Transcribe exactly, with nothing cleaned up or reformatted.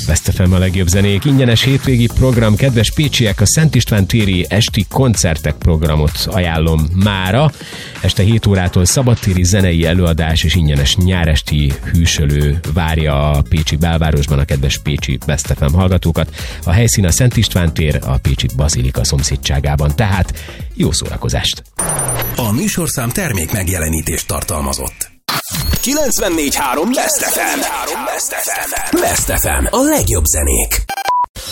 Best ef em a legjobb zenék, ingyenes hétvégi program, kedves pécsiek, a Szent István téri esti koncertek programot ajánlom mára. Este hét órától szabadtéri zenei előadás és ingyenes nyáresti hűsölő várja a pécsi belvárosban a kedves pécsi Best ef em hallgatókat. A helyszín a Szent István tér, a pécsi bazilika szomszédságában, tehát jó szórakozást! A műsorszám termék megjelenítést tartalmazott. kilencvennégy három Best ef em. Best ef em. Best ef em. A legjobb zenék.